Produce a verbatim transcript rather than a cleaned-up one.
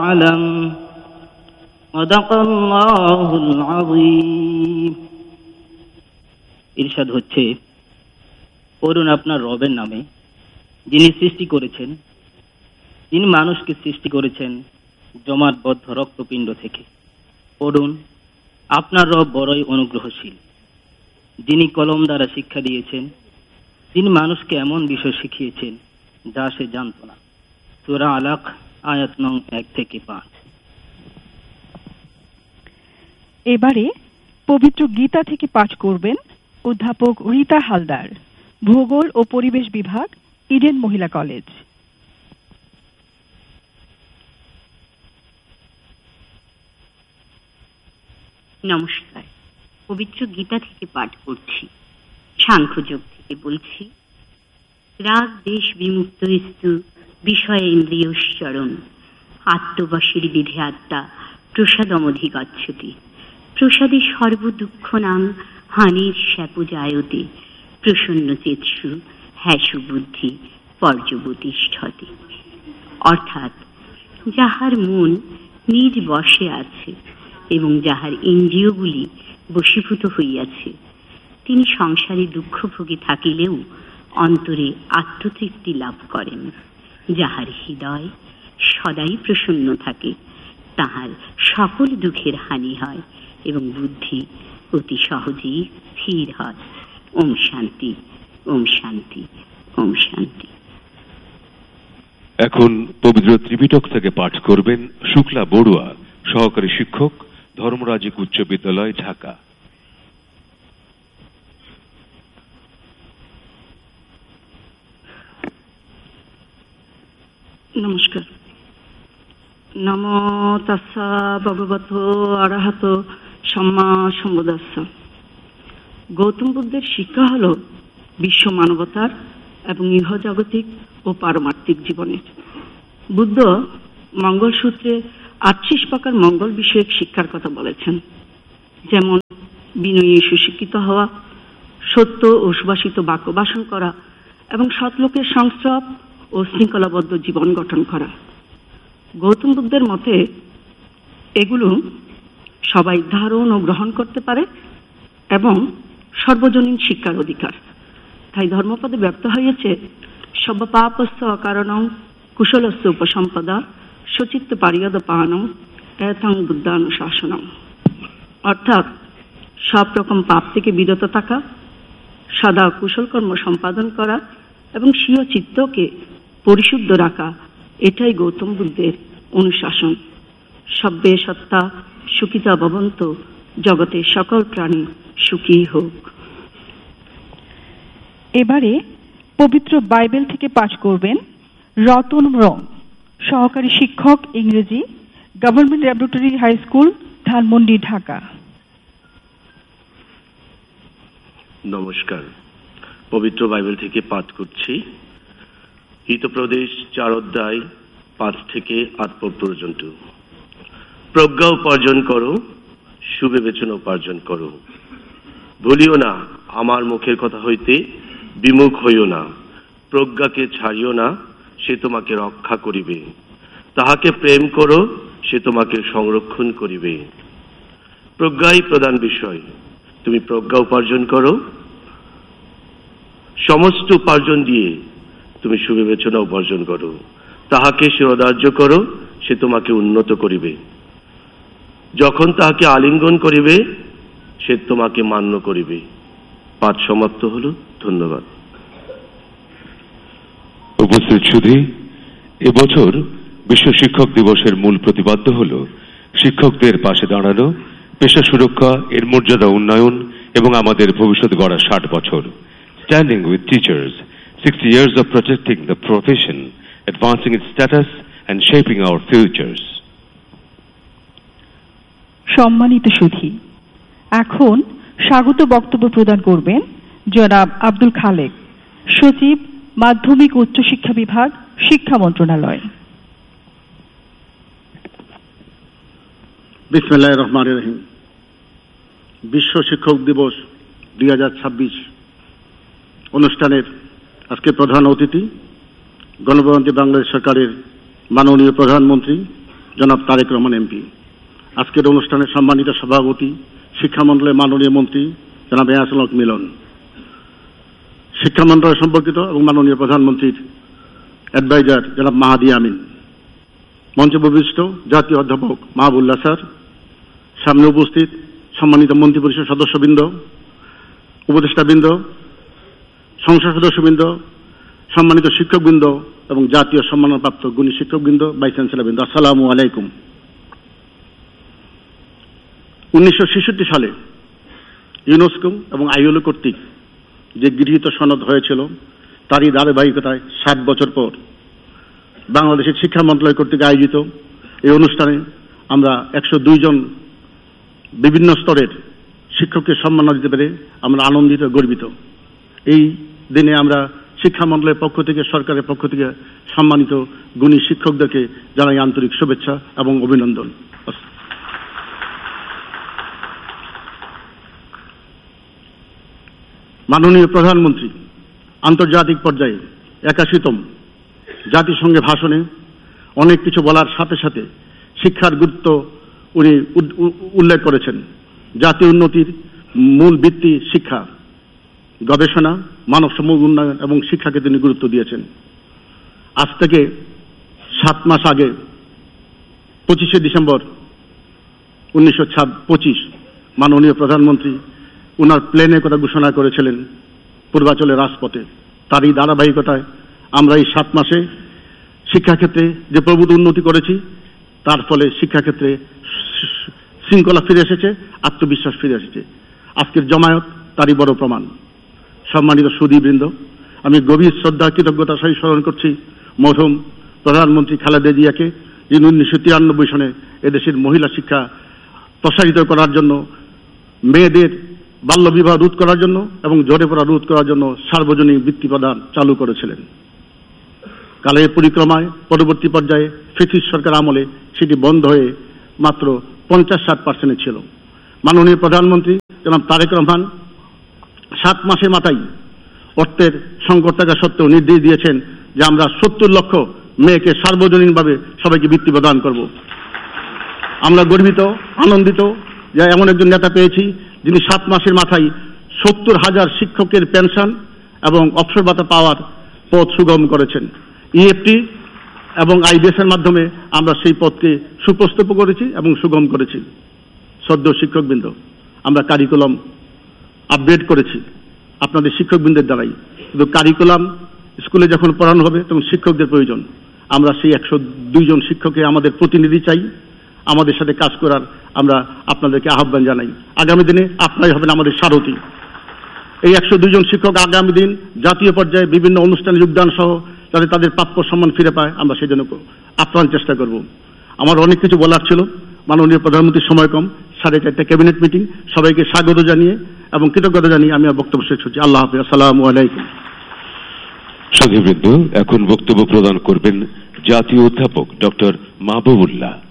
أعلم صدق الله العظيم। ইরশাদ হচ্ছে, পড়ুন আপনার রবের নামে, যিনি সৃষ্টি করেছেন, যিনি মানুষকে সৃষ্টি করেছেন জমাটবদ্ধ রক্তপিণ্ড থেকে। পড়ুন, আপনার রব বড়ই অনুগ্রহশীল, যিনি কলম দ্বারা শিক্ষা দিয়েছেন, যিনি মানুষকে এমন বিষয় শিখিয়েছেন যা সে জানত না। সূরা আলাক আয়াত নং এক থেকে পাঁচ। এবারে পবিত্র গীতা থেকে পাঠ করবেন অধ্যাপক রীতা হালদার, ভূগোল ও পরিবেশ বিভাগ, ইডেন মহিলা কলেজ। নমস্কার, পবিত্র গীতা থেকে পাঠ করছি। সাংখ্যযোগ থেকে বলছি। রাগ দেশ বিমুক্ত স্তু বিষয় ইন্দ্রিয়শ্চরণ আত্মবশের বিধে আত্মা প্রসাদমধিগচ্ছতি প্রসাদে সর্বদুঃখ নাম হানির শ্যাপ জায়তে প্রসন্ন চেতসু হ্যাসু বুদ্ধি পর্যবতিষ্ঠতে। অর্থাৎ, যাহার মন নিজ বশে আছে এবং যাহার ইন্দ্রিয়গুলি বশীভূত হইয়াছে, তিনি সংসারে দুঃখভোগে থাকিলেও অন্তরে আত্মতৃপ্তি লাভ করেন। যাহার হৃদয় সদাই প্রসন্ন থাকে, তাহার সকল দুঃখের হানি হয় এবং বুদ্ধি অতি সহজেই স্থির হয়। ওম শান্তি, ওম শান্তি, ওম শান্তি। এখন পবিত্র ত্রিপিটক থেকে পাঠ করবেন শুক্লা বড়ুয়া, সহকারী শিক্ষক, ধর্মরাজিক উচ্চ বিদ্যালয়, ঢাকা। নমস্কার। নমো তাস্সা ভগবতো আরহাত সম্মা সম্বুদ্ধাস্স। গৌতম বুদ্ধের শিক্ষা হল বিশ্ব মানবতার এবং ইহজাগতিক ও পারমার্থিক জীবনের। বুদ্ধ মঙ্গলসূত্রে আটত্রিশ প্রকার মঙ্গল বিষয়ক শিক্ষার কথা বলেছেন, যেমন বিনয়ী সুশিক্ষিত হওয়া, সত্য ও সুভাষিত বাক্য ভাষণ করা এবং সৎলোকের সংস্রব ও শৃঙ্খলাবদ্ধ জীবন গঠন করা। গৌতম বুদ্ধের মতে এগুলো সবাই ধারণ ও গ্রহণ করতে পারে এবং সর্বজনীন শিক্ষার অধিকার। তাই ধর্মপদে ব্যক্ত হয়েছে, সর্বপাপস্য অকারণং কুশলস্য উপসম্পদা সচিত্ত পারিয়দ পাহানং এতং বুদ্ধানুশাসনং। অর্থাৎ, সব রকম পাপ থেকে বিরত থাকা, সদা কুশল কর্ম সম্পাদন করা এবং স্বীয় চিত্তকে পরিশুদ্ধ রাখা, এটাই গৌতম বুদ্ধের অনুশাসন। সব্যে সত্তা সুখিতা ভবন্ত, জগতের সকল প্রাণী সুখী হোক। এবারে পবিত্র বাইবেল থেকে পাঠ করবেন রতন রং, সহকারী শিক্ষক, ইংরেজি, government laboratory high school, Dhanmondi, Dhaka. নমস্কার, পবিত্র বাইবেল থেকে পাঠ করছি। হিতপ্রদেশ চার অধ্যায় পাঁচ থেকে আট পদ পর্যন্ত। প্রজ্ঞা উপার্জন করো, সুবিবেচনা উপার্জন করো। ভুলিও না আমার মুখের কথা হইতে বিমুখ হইও না। প্রজ্ঞাকে ছাড়িও না, সে তোমাকে রক্ষা করিবে। তাহাকে প্রেম করো, সে তোমাকে সংরক্ষণ করিবে। প্রজ্ঞাই প্রধান বিষয়। তুমি প্রজ্ঞা উপার্জন করো। সমস্ত উপার্জন দিয়ে তুমি সুবিবেচনা উপার্জন করো। তাহাকে শিরোধার্য করো, সে তোমাকে উন্নত করিবে। যখন তাহাকে আলিঙ্গন করিবে, সে তোমাকে মান্য করিবে। পাঠ সমাপ্ত হলো। ধন্যবাদ। উপস্থিত সুধী, এবছর বিশ্ব শিক্ষক দিবসের মূল প্রতিপাদ্য হল শিক্ষকদের পাশে দাঁড়ানো, পেশা সুরক্ষা, এর মর্যাদা উন্নয়ন এবং আমাদের ভবিষ্যৎ গড়া ষাট বছর। Standing with teachers, sixty years of protecting the profession, advancing its status and shaping our futures. সম্মানিত সুধী, এখন স্বাগত বক্তব্য প্রদান করবেন জনাব আব্দুল খালেক, সচিব, মাধ্যমিক উচ্চ শিক্ষা বিভাগ, শিক্ষা মন্ত্রণালয়। বিসমিল্লাহির রহমানির রহিম। বিশ্ব শিক্ষক দিবস দুই হাজার ছাব্বিশ অনুষ্ঠানের আজকে প্রধান অতিথি গণপ্রজাতন্ত্রী বাংলাদেশ সরকারের মাননীয় প্রধানমন্ত্রী জনাব তারেক রহমান এমপি, আজকের অনুষ্ঠানে সম্মানিত সভাপতি শিক্ষা মন্ডলের মাননীয় মন্ত্রী জনাব এহসানুল হক মিলন, শিক্ষা মন্ত্রণালয় সম্পর্কিত এবং মাননীয় প্রধানমন্ত্রীর অ্যাডভাইজার জনাব মাহাদি আমিন, মঞ্চে উপবিষ্ট জাতীয় অধ্যাপক মাহবুবুল্লাহ স্যার, সামনে উপস্থিত সম্মানিত মন্ত্রিপরিষদ সদস্যবৃন্দ, উপদেষ্টাবৃন্দ, সংসদ সদস্যবৃন্দ, সম্মানিত শিক্ষকবৃন্দ এবং জাতীয় সম্মানপ্রাপ্ত গুণী শিক্ষকবৃন্দ, ভাইস চ্যান্সেলরবৃন্দ, আসসালামু আলাইকুম। উনিশশো ছেষট্টি সালে ইউনেস্কো এবং আইএলও কর্তৃক যে গৃহীত সনদ হয়েছিল তারই ধারাবাহিকতায় সাত বছর পর বাংলাদেশের শিক্ষা মন্ত্রণালয় কর্তৃক আয়োজিত এই অনুষ্ঠানে আমরা একশো দুই জন বিভিন্ন স্তরের শিক্ষককে সম্মাননা দিতে পেরে আমরা আনন্দিত, গর্বিত। এই দিনে আমরা শিক্ষা মন্ত্রণালয়ের পক্ষ থেকে, সরকারের পক্ষ থেকে সম্মানিত গুণী শিক্ষকদেরকে জানাই আন্তরিক শুভেচ্ছা এবং অভিনন্দন। মাননীয় প্রধানমন্ত্রী আন্তর্জাতিক পর্যায়ে একাশিতম জাতিসংঘের ভাষণে অনেক কিছু বলার সাথে সাথে শিক্ষার গুরুত্ব উনি উল্লেখ করেছেন। জাতীয় উন্নতির মূল ভিত্তি শিক্ষা, গবেষণা, মানব সম্পদ উন্নয়ন এবং শিক্ষাকে তিনি গুরুত্ব দিয়েছেন। আজ থেকে সাত মাস আগে পঁচিশে ডিসেম্বর উনিশশো পঁচিশ মাননীয় প্রধানমন্ত্রী উনার প্লেনে কথা ঘোষণা করেছিলেন পূর্বাঞ্চলের রাজপথে। তারই ধারাবাহিকতায় আমরা এই সাত মাসে শিক্ষাক্ষেত্রে যে প্রভূত উন্নতি করেছি, তার ফলে শিক্ষাক্ষেত্রে শৃঙ্খলা ফিরে এসেছে, আত্মবিশ্বাস ফিরে এসেছে। আজকের জমায়েত তারই বড় প্রমাণ। সম্মানিত সুধীবৃন্দ, আমি গভীর শ্রদ্ধা কৃতজ্ঞতার সহিত স্মরণ করছি মরহুম প্রধানমন্ত্রী খালেদা জিয়াকে, যিনি উনিশশো তিরানব্বই সনে এদেশের মহিলা শিক্ষা প্রসারিত করার জন্য, মেয়েদের বাল্যবিবাহ রোধ করার জন্য এবং ঝরে পড়া রোধ করার জন্য সার্বজনীন বৃত্তি প্রদান চালু করেছিলেন। কালের পরিক্রমায় পরবর্তী পর্যায়ে ফেসিস সরকার আমলে সেটি বন্ধ হয়ে মাত্র পঞ্চাশ ষাট পার্সেন্টে ছিল। মাননীয় প্রধানমন্ত্রী জনাব তারেক রহমান সাত মাসের মাথায় অর্থের সংকট থাকা সত্ত্বেও নির্দেশ দিয়েছেন যে আমরা সত্তর লক্ষ মেয়েকে সার্বজনীনভাবে সবাইকে বৃত্তি প্রদান করব। আমরা গর্বিত, আনন্দিত যে এমন একজন নেতা পেয়েছি যিনি সাত মাসের মাথায় সত্তর হাজার শিক্ষকের পেনশন এবং অবসর ভাতা পাওয়ার পথ সুগম করেছেন। ইএফটি এবং আইবিএস এর মাধ্যমে আমরা সেই পথকে সুপ্রস্তুত করেছি এবং সুগম করেছি। সদ্য শিক্ষকবৃন্দ, আমরা কারিকুলাম আপডেট করেছি আপনাদের শিক্ষকবৃন্দের দ্বারাই। কিন্তু কারিকুলাম স্কুলে যখন পড়ানো হবে তখন শিক্ষকদের প্রয়োজন। আমরা সেই একশো দুই জন শিক্ষককে আমাদের প্রতিনিধি চাই, আমাদের সাথে কাজ করার আমরা আপনাদেরকে আহ্বান জানাই। আগামী দিনে আপনারাই হবেন আমাদের সারথি। এই একশো দুই জন শিক্ষক আগামী দিন জাতীয় পর্যায়ে বিভিন্ন অনুষ্ঠানে যোগদান সহ যাতে তাদের প্রাপ্য সম্মান ফিরে পায়, আমরা সেই জন্য আপ্রাণ চেষ্টা করব। আমার অনেক কিছু বলার ছিল, মাননীয় প্রধানমন্ত্রীর সময় কম, সাড়ে চারটা ক্যাবিনেট মিটিং, সবাইকে স্বাগত জানিয়ে এবং কৃতজ্ঞতা জানিয়ে আমি আমার বক্তব্য শেষ করছি। আল্লাহ হাফেজ, আসসালামু আলাইকুম। সুধীবৃন্দ, এখন বক্তব্য প্রদান করবেন জাতীয় অধ্যাপক ডক্টর মাহবুবুল্লাহ।